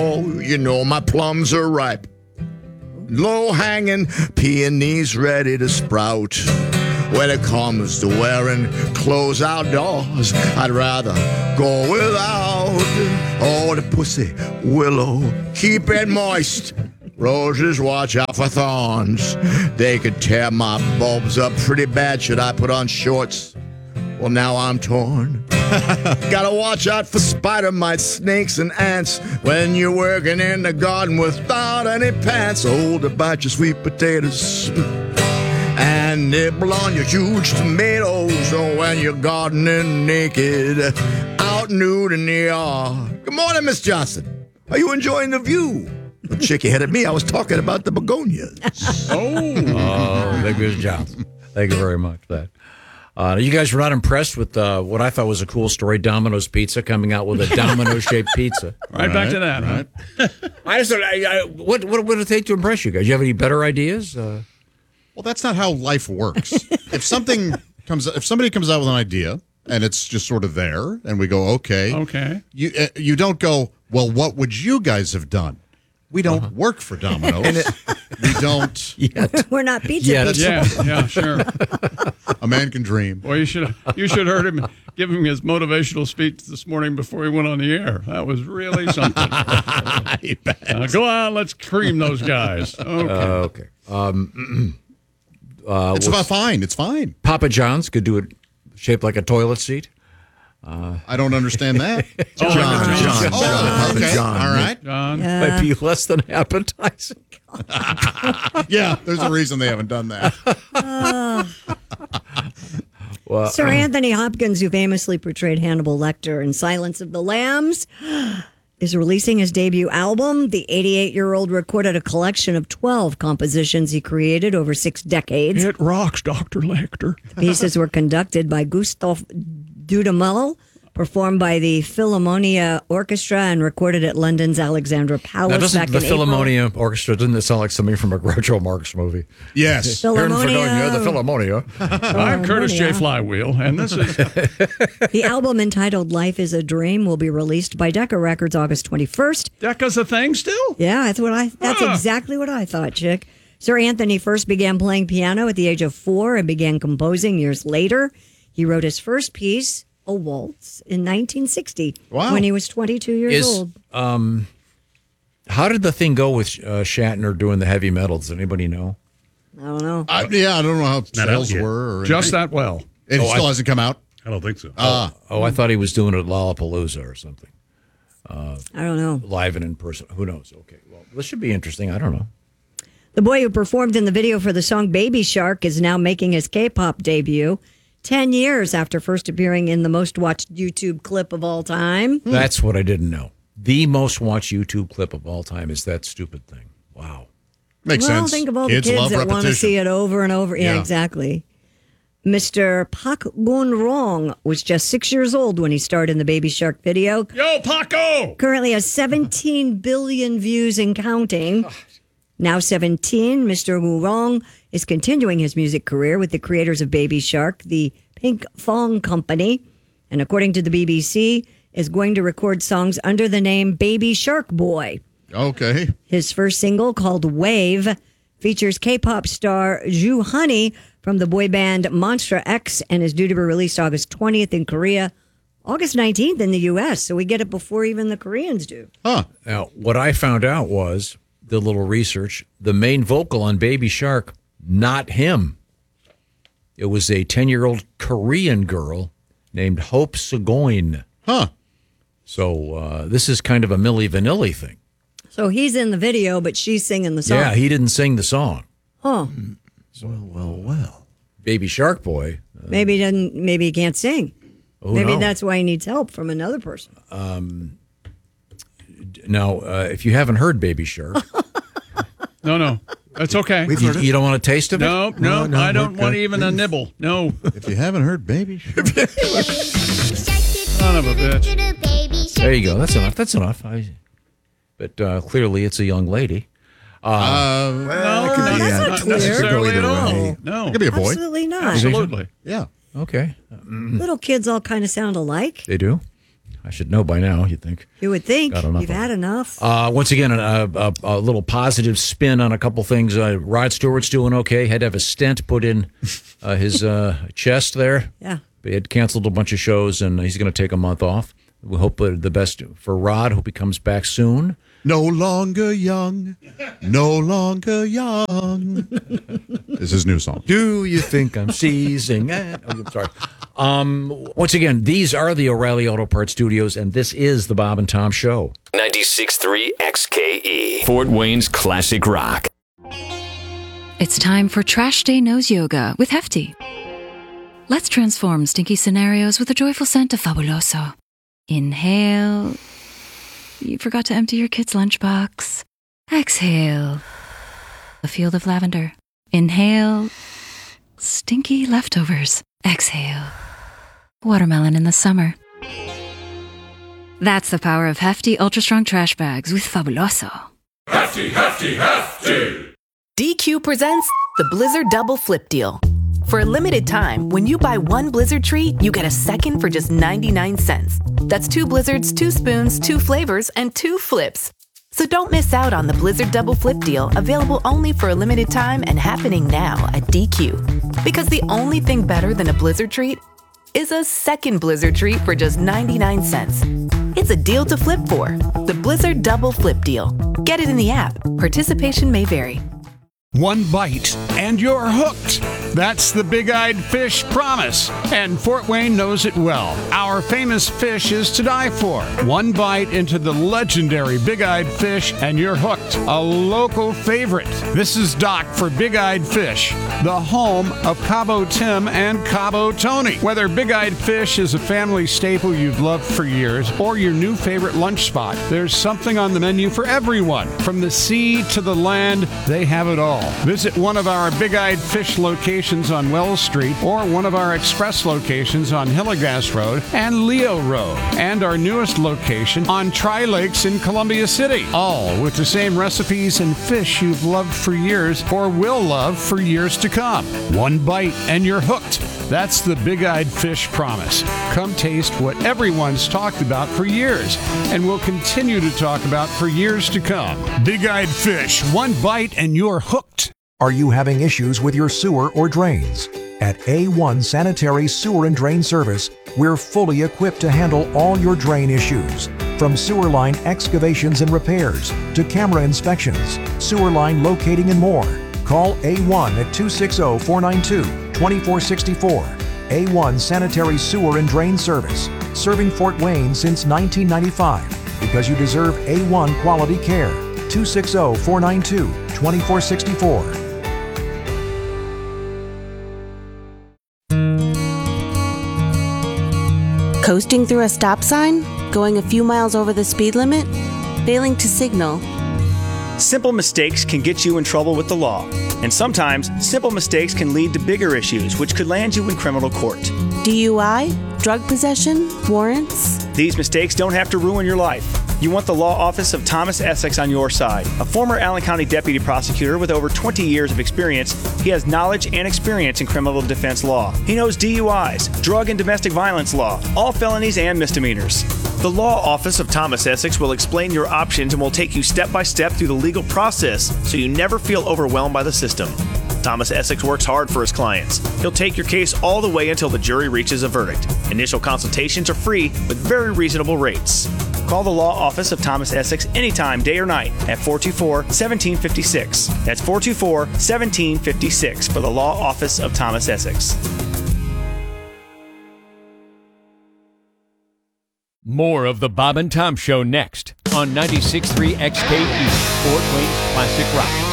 Oh, you know my plums are ripe. Low-hanging peonies ready to sprout. When it comes to wearing clothes outdoors, I'd rather go without. Oh, the pussy willow, keep it moist. Roses, watch out for thorns. They could tear my bulbs up pretty bad should I put on shorts. Well, now I'm torn. Gotta watch out for spider mites, snakes, and ants when you're working in the garden without any pants. Hold about your sweet potatoes and nibble on your huge tomatoes. Oh, when you're gardening naked, out nude in the yard. Good morning, Miss Johnson. Are you enjoying the view? The chick ahead of me, I was talking about the begonias. Thank you, Miss Johnson. Thank you very much for that. You guys were not impressed with what I thought was a cool story, Domino's Pizza coming out with a domino-shaped pizza. Right back to that, right? I just what would it take to impress you guys? You have any better ideas? Well, that's not how life works. If somebody comes out with an idea and it's just sort of there, and we go, okay, you don't go, well, what would you guys have done? We don't work for Domino's. We don't. Yet. We're not pizza. Yeah, sure. A man can dream. Well, you should have heard him give him his motivational speech this morning before he went on the air. That was really something. Go on, let's cream those guys. Okay. It's about fine. It's fine. Papa John's could do it shaped like a toilet seat. I don't understand that. John. Okay. John. All right. John. Might be less than appetizing. Yeah, there's a reason they haven't done that. Sir Anthony Hopkins, who famously portrayed Hannibal Lecter in Silence of the Lambs, is releasing his debut album. The 88-year-old recorded a collection of 12 compositions he created over 6 decades. It rocks, Dr. Lecter. The pieces were conducted by Gustav Dudamel, performed by the Philharmonia Orchestra, and recorded at London's Alexandra Palace back in April. The Philharmonia Orchestra, doesn't it sound like something from a Groucho Marx movie? Yes. Philharmonia. The Philharmonia. I'm Curtis J. Flywheel, and this is... The album, entitled Life is a Dream, will be released by Decca Records August 21st. Decca's a thing still? Yeah, that's exactly what I thought, Chick. Sir Anthony first began playing piano at the age of 4 and began composing years later. He wrote his first piece, a waltz, in 1960 when he was 22 years old. How did the thing go with Shatner doing the heavy metal? Does anybody know? I don't know. I don't know how sales were. Or Just that well. It still hasn't come out? I don't think so. I thought he was doing it at Lollapalooza or something. I don't know. Live and in person. Who knows? Okay, well, this should be interesting. I don't know. The boy who performed in the video for the song Baby Shark is now making his K-pop debut 10 years after first appearing in the most watched YouTube clip of all time. That's what I didn't know. The most watched YouTube clip of all time is that stupid thing. Wow. Makes sense. Well, think of all the kids that want to see it over and over. Yeah, exactly. Mr. Pak Gun-rong was just 6 years old when he starred in the Baby Shark video. Yo, Paco! Currently has 17 billion views and counting. Now 17, Mr. Gu-rong is continuing his music career with the creators of Baby Shark, the Pink Fong Company, and according to the BBC, is going to record songs under the name Baby Shark Boy. Okay. His first single, called Wave, features K-pop star Ju Honey from the boy band Monsta X and is due to be released August 20th in Korea, August 19th in the U.S., so we get it before even the Koreans do. Huh. Now, what I found out was, the little research, the main vocal on Baby Shark, not him. It was a 10-year-old Korean girl named Hope Soghoion. Huh. So this is kind of a Milli Vanilli thing. So he's in the video, but she's singing the song. Yeah, he didn't sing the song. Huh. Well. Baby Shark Boy. Maybe he can't sing. Maybe knows? that's why he needs help from another person. Now, if you haven't heard Baby Shark, No, that's okay. you don't want a taste of it? No, I don't want even a nibble. No. If you haven't heard Baby Shark. Son of a bitch. There you go. That's enough. But clearly, it's a young lady. No, that's not necessarily at Go all. either way. No. It could be a boy. Absolutely not. Absolutely. Yeah. Okay. Little kids all kind of sound alike. They do? I should know by now, you'd think. You would think. Got enough You've of had enough. Once again, a little positive spin on a couple things. Rod Stewart's doing okay. Had to have a stent put in his chest there. Yeah. He had canceled a bunch of shows, and he's going to take a month off. We hope the best for Rod. Hope he comes back soon. No longer young, no longer young. Is his new song. Do you think I'm seizing it? Oh, I'm sorry. Once again, these are the O'Reilly Auto Parts Studios, and this is the Bob and Tom Show. 96.3 XKE, Fort Wayne's classic rock. It's time for Trash Day Nose Yoga with Hefty. Let's transform stinky scenarios with a joyful scent of Fabuloso. Inhale. You forgot to empty your kid's lunchbox. Exhale. A field of lavender. Inhale. Stinky leftovers. Exhale. Watermelon in the summer. That's the power of Hefty Ultra Strong Trash Bags with Fabuloso. Hefty, hefty, hefty! DQ presents the Blizzard Double Flip Deal. For a limited time, when you buy one Blizzard treat, you get a second for just 99 cents. That's 2 Blizzards, 2 spoons, 2 flavors, and 2 flips. So don't miss out on the Blizzard Double Flip Deal, available only for a limited time and happening now at DQ. Because the only thing better than a Blizzard treat is a second Blizzard treat for just 99 cents. It's a deal to flip for. The Blizzard Double Flip Deal. Get it in the app. Participation may vary. One bite and you're hooked. That's the Big-Eyed Fish promise, and Fort Wayne knows it well. Our famous fish is to die for. One bite into the legendary Big-Eyed Fish and you're hooked. A local favorite. This is Doc for Big-Eyed Fish, the home of Cabo Tim and Cabo Tony. Whether Big-Eyed Fish is a family staple you've loved for years or your new favorite lunch spot, there's something on the menu for everyone. From the sea to the land, they have it all. Visit one of our Big-Eyed Fish locations on Wells Street or one of our express locations on Hillegas Road and Leo Road, and our newest location on Tri-Lakes in Columbia City, all with the same recipes and fish you've loved for years or will love for years to come. One bite and you're hooked. That's the Big-Eyed Fish promise. Come taste what everyone's talked about for years and will continue to talk about for years to come. Big-Eyed Fish, one bite and you're hooked. Are you having issues with your sewer or drains? At A1 Sanitary Sewer and Drain Service, we're fully equipped to handle all your drain issues. From sewer line excavations and repairs to camera inspections, sewer line locating and more. Call A1 at 260-492-2464. A1 Sanitary Sewer and Drain Service, serving Fort Wayne since 1995 because you deserve A1 quality care. 260-492-2464. Coasting through a stop sign? Going a few miles over the speed limit? Failing to signal? Simple mistakes can get you in trouble with the law. And sometimes, simple mistakes can lead to bigger issues, which could land you in criminal court. DUI? Drug possession? Warrants? These mistakes don't have to ruin your life. You want the law office of Thomas Essex on your side. A former Allen County deputy prosecutor with over 20 years of experience, he has knowledge and experience in criminal defense law. He knows DUIs, drug and domestic violence law, all felonies and misdemeanors. The law office of Thomas Essex will explain your options and will take you step by step through the legal process so you never feel overwhelmed by the system. Thomas Essex works hard for his clients. He'll take your case all the way until the jury reaches a verdict. Initial consultations are free with very reasonable rates. Call the law office of Thomas Essex anytime, day or night, at 424-1756. That's 424-1756 for the law office of Thomas Essex. More of the Bob and Tom Show next on 96.3 XKE, Fort Wayne's classic rock.